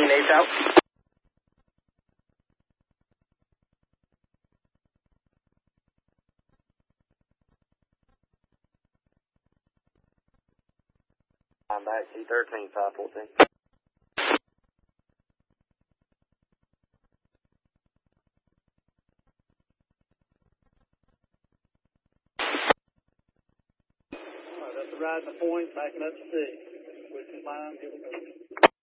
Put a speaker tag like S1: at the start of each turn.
S1: 8's out.
S2: I'm back, C13, 514.
S3: All right, that's the ride in the point, backing up to 6. Switching line, give it a go.